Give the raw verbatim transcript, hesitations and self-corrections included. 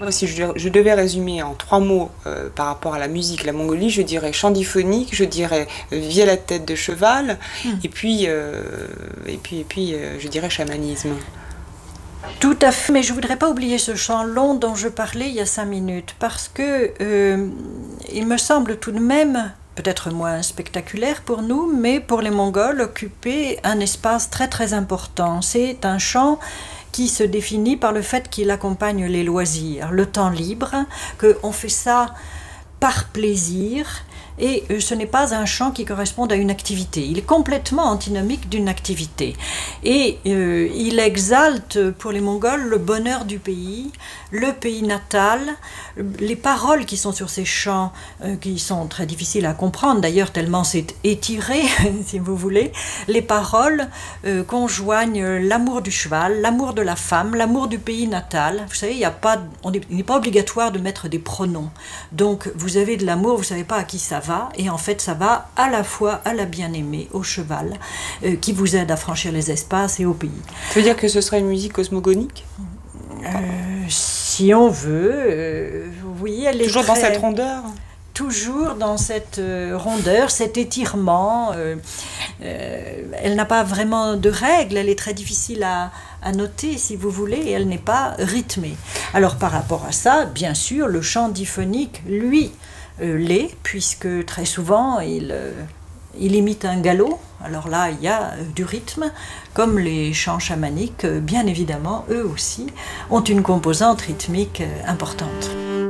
Si je, je devais résumer en trois mots euh, par rapport à la musique, la Mongolie, je dirais chant diphonique, je dirais vie à la tête de cheval, mmh. et puis, euh, et puis, et puis euh, je dirais chamanisme. Tout à fait, mais je ne voudrais pas oublier ce chant long dont je parlais il y a cinq minutes, parce que euh, il me semble tout de même, peut-être moins spectaculaire pour nous, mais pour les Mongols, occuper un espace très très important. C'est un chant qui se définit par le fait qu'il accompagne les loisirs, le temps libre, qu'on fait ça par plaisir, et ce n'est pas un chant qui corresponde à une activité. Il est complètement antinomique d'une activité. Et euh, il exalte pour les Mongols le bonheur du pays, le pays natal. Les paroles qui sont sur ces chants, euh, qui sont très difficiles à comprendre d'ailleurs, tellement c'est étiré, si vous voulez, les paroles euh, conjoignent l'amour du cheval, l'amour de la femme, l'amour du pays natal. Vous savez, il y a pas, on est, il n'est pas obligatoire de mettre des pronoms. Donc vous avez de l'amour, vous ne savez pas à qui ça va, et en fait ça va à la fois à la bien-aimée, au cheval, euh, qui vous aide à franchir les espaces et au pays. Ça veut dire que ce serait une musique cosmogonique ? euh, Si on veut, euh, oui, elle est toujours très... dans cette rondeur. Toujours dans cette euh, rondeur, cet étirement. Euh, euh, elle n'a pas vraiment de règles, elle est très difficile à, à noter, si vous voulez, et elle n'est pas rythmée. Alors par rapport à ça, bien sûr, le chant diphonique, lui, euh, l'est, puisque très souvent, il... Euh, Il imite un galop, alors là il y a du rythme, comme les chants chamaniques, bien évidemment, eux aussi, ont une composante rythmique importante.